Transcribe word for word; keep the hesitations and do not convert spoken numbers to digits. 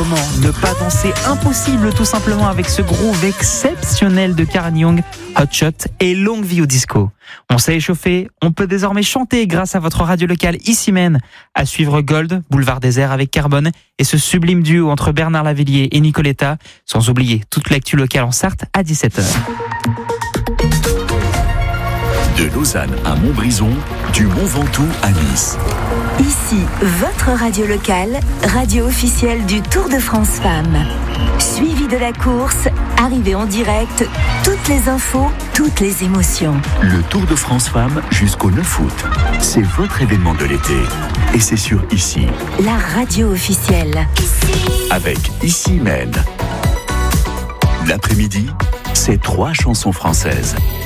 comment ne pas danser? Impossible tout simplement avec ce groove exceptionnel de Karen Young, Hot Shot et Longue Vie au Disco. On s'est échauffé, on peut désormais chanter grâce à votre radio locale ici même. À suivre Gold, Boulevard Désert avec Carbone et ce sublime duo entre Bernard Lavillier et Nicoletta, sans oublier toute l'actu locale en Sarthe à dix-sept heures. De Lausanne à Montbrison, du Mont Ventoux à Nice. Ici, votre radio locale, radio officielle du Tour de France Femmes. Suivi de la course, arrivée en direct, toutes les infos, toutes les émotions. Le Tour de France Femmes jusqu'au neuf août. C'est votre événement de l'été. Et c'est sur Ici. La radio officielle. Avec Ici Men. L'après-midi, c'est trois chansons françaises.